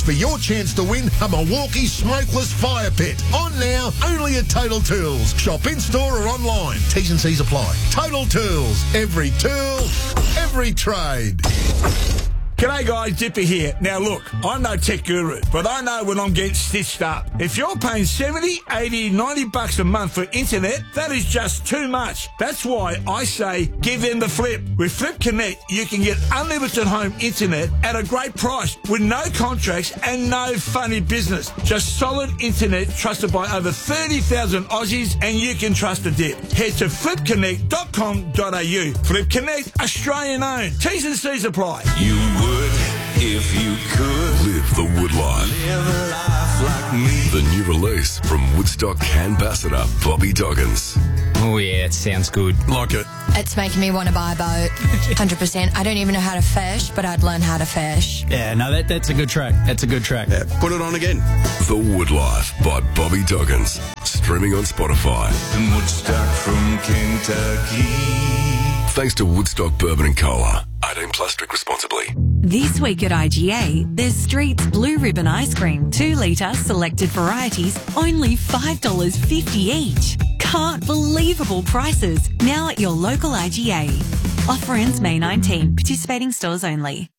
for your chance to win a Milwaukee smokeless fire pit. On now, only at Total Tools. Shop in-store or online. T's and C's apply. Total Tools. Every tool, every trade. G'day guys, Dipper here. Now look, I'm no tech guru, but I know when I'm getting stitched up. If you're paying 70, 80, 90 bucks a month for internet, that is just too much. That's why I say give them the flip. With Flip Connect, you can get unlimited home internet at a great price with no contracts and no funny business. Just solid internet trusted by over 30,000 Aussies, and you can trust the dip. Head to flipconnect.com.au. Flip Connect, Australian owned. T's and C's apply. You would if you could Live the Wood Life. live a life like me. The new release from Woodstock ambassador Bobby Doggins. Oh, yeah, it sounds good. Like it? It's making me want to buy a boat. 100%. I don't even know how to fish, but I'd learn how to fish. Yeah, no, that's a good track. That's a good track. Yeah, put it on again. The Wood Life by Bobby Doggins. Streaming on Spotify. And Woodstock from Kentucky. Thanks to Woodstock Bourbon and Cola. 18 plus, drink responsibly. This week at IGA, there's Street's Blue Ribbon Ice Cream, 2 litre selected varieties, only $5.50 each. Can't believable prices, now at your local IGA. Offer ends May 19, participating stores only.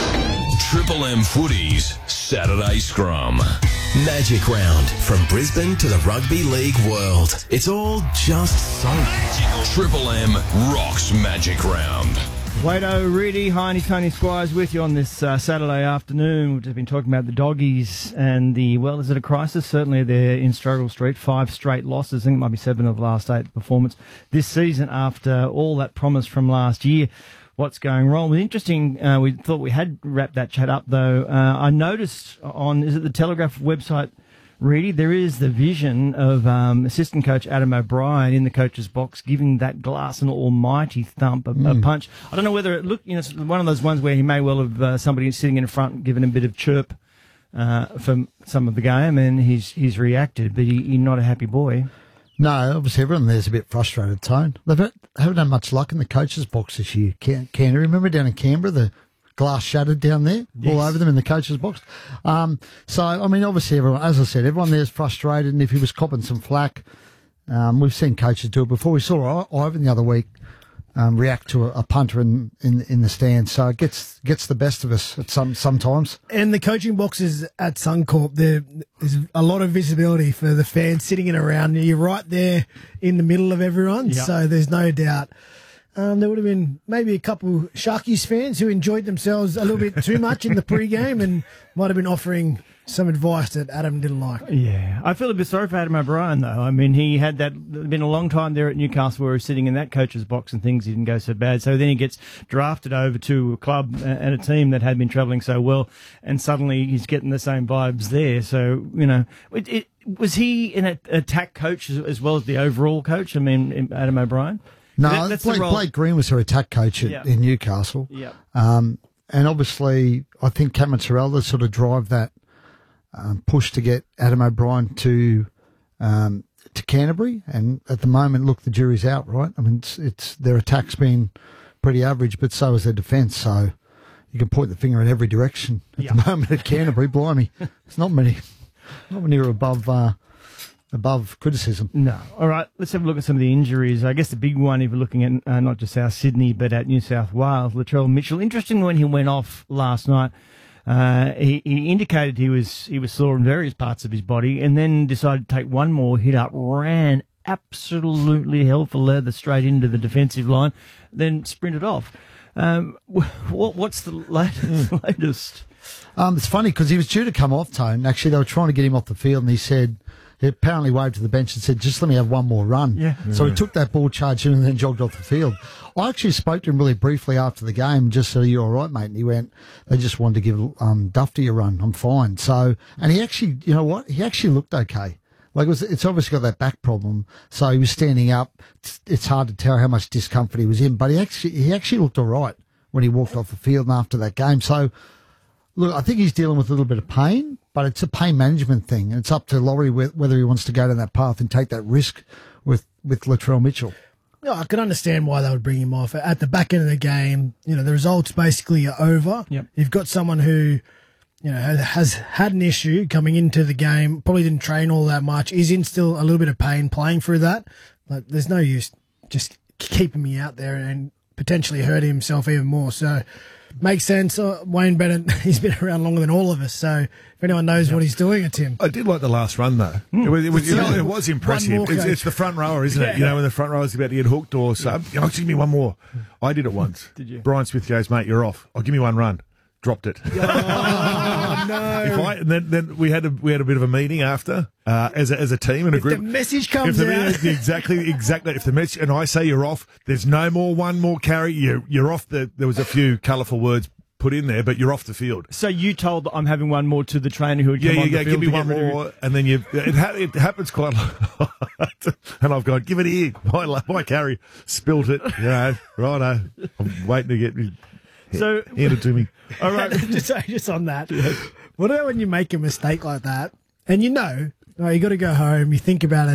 Triple M Footies Saturday Scrum. Magic Round. From Brisbane to the rugby league world. It's all just so magical. Triple M rocks Magic Round. Wado, Reedy, Heine, Tony Squires with you on this Saturday afternoon. We've just been talking about the Doggies and is it a crisis? Certainly they're in struggle street. 5 straight losses. I think it might be 7 of the last 8 performance this season after all that promise from last year. What's going wrong? It was interesting. We thought we had wrapped that chat up, though. I noticed is it the Telegraph website, Reedy, there is the vision of assistant coach Adam O'Brien in the coach's box giving that Glass an almighty thump, a punch. I don't know whether it looked, it's one of those ones where he may well have somebody sitting in front giving him a bit of chirp for some of the game, and he's reacted, but he's not a happy boy. No, obviously everyone there's a bit frustrated, Tone. They haven't had much luck in the coach's box this year. Canberra, remember down in Canberra, the glass shattered down there, all over them in the coach's box. So, I mean, obviously everyone, as I said, everyone there's frustrated, and if he was copping some flack, we've seen coaches do it before. We saw Ivan the other week react to a punter in the stand, so it gets the best of us sometimes. And the coaching boxes at Suncorp, there's a lot of visibility for the fans sitting in around. You're right there in the middle of everyone, so there's no doubt. There would have been maybe a couple Sharkies fans who enjoyed themselves a little bit too much in the pre-game and might have been offering some advice that Adam didn't like. Yeah, I feel a bit sorry for Adam O'Brien, though. I mean, he had been a long time there at Newcastle where he was sitting in that coach's box and things didn't go so bad. So then he gets drafted over to a club and a team that had been travelling so well, and suddenly he's getting the same vibes there. So, was he an attack coach as well as the overall coach? I mean, Adam O'Brien? No, Blake Green was her attack coach in Newcastle. Yeah. And obviously, I think Cameron Sorrell sort of drive that push to get Adam O'Brien to Canterbury. And at the moment, look, the jury's out, right? I mean, it's their attack's been pretty average, but so is their defence. So you can point the finger in every direction at the moment at Canterbury. Blimey, it's not many are above criticism. No. All right, let's have a look at some of the injuries. I guess the big one, if you're looking at not just South Sydney, but at New South Wales, Latrell Mitchell. Interesting when he went off last night. He indicated he was sore in various parts of his body and then decided to take one more hit up, ran absolutely hell for leather straight into the defensive line, then sprinted off. What's the latest? It's funny because he was due to come off, Tone. Actually, they were trying to get him off the field, and he apparently waved to the bench and said, just let me have one more run. Yeah. So he took that ball charge in and then jogged off the field. I actually spoke to him really briefly after the game and just said, are you all right, mate? And he went, they just wanted to give Dufty a run. I'm fine. So, and he actually, you know what? He actually looked okay. Like it's obviously got that back problem. So he was standing up. It's hard to tell how much discomfort he was in, but he actually looked all right when he walked off the field and after that game. So, look, I think he's dealing with a little bit of pain, but it's a pain management thing. And it's up to Laurie whether he wants to go down that path and take that risk with Latrell Mitchell. No, I can understand why they would bring him off. At the back end of the game, the results basically are over. Yep. You've got someone who has had an issue coming into the game, probably didn't train all that much, is in still a little bit of pain playing through that. But there's no use just keeping me out there and potentially hurting himself even more. So makes sense. Wayne Bennett, he's been around longer than all of us. So if anyone knows what he's doing, it's him. I did like the last run, though. It was impressive. It's the front rower, isn't it? When the front rower's about to get hooked or something. Give me one more. I did it once. Did you? Brian Smith goes, mate, you're off. Give me one run. Dropped it. Oh, no. Then we had a bit of a meeting after as a team and a group. If the message comes out. Exactly. If the message, and I say you're off, there's no more one more carry. You're off. There was a few colourful words put in there, but you're off the field. So you told that I'm having one more to the trainer who would come on the field. Give me one more, and then it happens quite a lot. And I've gone, give it here. My carry spilt it. Righto. I'm waiting to get. So hand it to me. All right, just on that. What about when you make a mistake like that, and you got to go home, you think about it.